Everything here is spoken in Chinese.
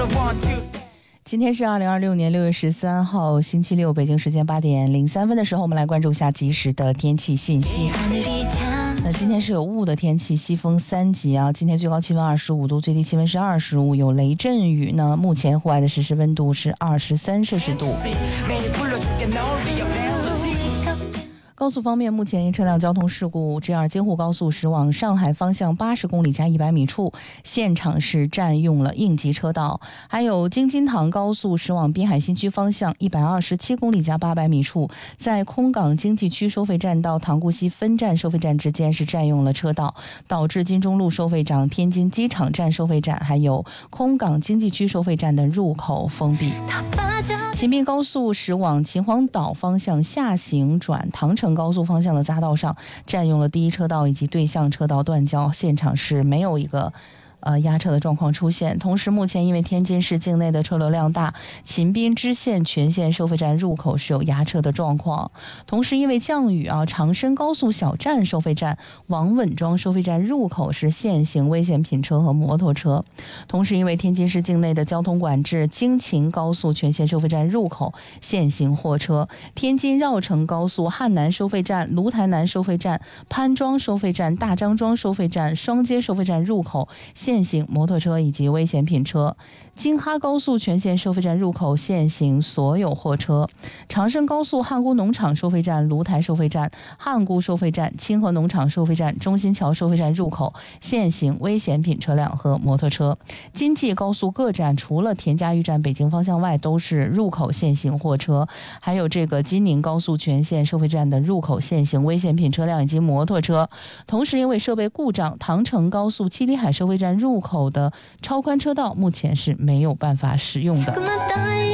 今天是2026年6月13号星期六，北京时间8点03分的时候，我们来关注一下即时的天气信息。那今天是有雾的天气，西风3级啊。今天最高气温25度，最低气温是25，有雷阵雨呢。目前户外的实时温度是23摄氏度。高速方面，目前因车辆交通事故 ，JR 京沪高速驶往上海方向80公里加100米处，现场是占用了应急车道；还有京津塘高速驶往滨海新区方向127公里加800米处，在空港经济区收费站到塘沽西分站收费站之间是占用了车道，导致金钟路收费站、天津机场站收费站还有空港经济区收费站的入口封闭。秦滨高速驶往秦皇岛方向下行转唐城高速方向的匝道上，占用了第一车道以及对向车道断交，现场是没有一个压车的状况出现。同时目前因为天津市境内的车流量大，秦滨支线全线收费站入口是有压车的状况。同时因为降雨长深高速小站收费站、王稳庄收费站入口是限行危险品车和摩托车。同时因为天津市境内的交通管制，京秦高速全线收费站入口限行货车，天津绕城高速汉南收费站、芦台南收费站、潘庄收费站、大张庄收费站、双街收费站入口限行摩托车以及危险品车。京哈高速全线收费站入口限行所有货车。长深高速汉沽农场收费站、芦台收费站、汉沽收费站、清河农场收费站、中心桥收费站入口限行危险品车辆和摩托车。京济高速各站除了田家峪站北京方向外都是入口限行货车，还有这个金宁高速全线收费站的入口限行危险品车辆以及摩托车。同时因为设备故障，唐城高速七里海收费站入口的超宽车道目前是没有办法使用的。